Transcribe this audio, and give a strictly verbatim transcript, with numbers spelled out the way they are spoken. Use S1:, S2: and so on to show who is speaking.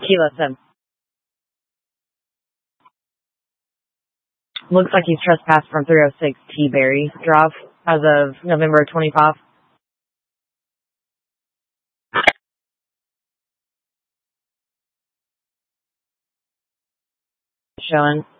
S1: Kilo Sim. Looks like he's trespassed from three oh six T-Berry Drive as of November twenty-fifth. Showing.